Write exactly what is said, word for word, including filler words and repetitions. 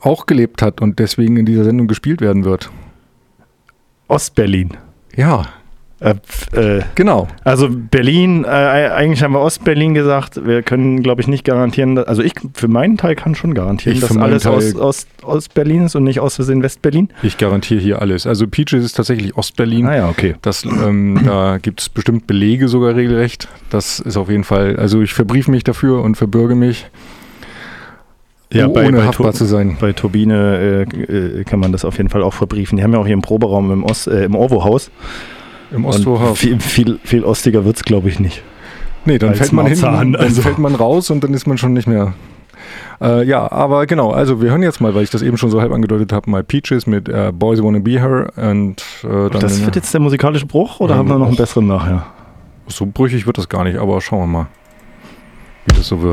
auch gelebt hat und deswegen in dieser Sendung gespielt werden wird. Ostberlin. Ja. Äh, äh, genau. Also Berlin, äh, eigentlich haben wir Ostberlin gesagt. Wir können, glaube ich, nicht garantieren, dass, also ich für meinen Teil kann schon garantieren, Ich dass für meinen alles Teil- aus, aus Ostberlin ist und nicht aus Versehen Westberlin. Ich garantiere hier alles. Also Peaches ist tatsächlich Ostberlin. Ah ja, okay. Das, ähm, da gibt es bestimmt Belege sogar regelrecht. Das ist auf jeden Fall, also ich verbriefe mich dafür und verbürge mich, Ja, oh, bei, ohne bei haftbar Tu- zu sein. Bei Turbine äh, äh, kann man das auf jeden Fall auch verbriefen. Die haben ja auch hier im Proberaum im, Ost, äh, im Orwo-Haus. Im Und Ostvorhaus. Viel, viel, viel ostiger wird es, glaube ich, nicht. Nee, dann als fällt man hinten, Marzahn, dann also. fällt man raus und dann ist man schon nicht mehr. Äh, ja, aber genau, also wir hören jetzt mal, weil ich das eben schon so halb angedeutet habe, mal Peaches mit äh, Boys Wanna Be Her und äh, dann. Das wird jetzt der musikalische Bruch oder Ja, haben wir noch einen Bruch. besseren nachher? So brüchig wird das gar nicht, aber schauen wir mal, wie das so wird.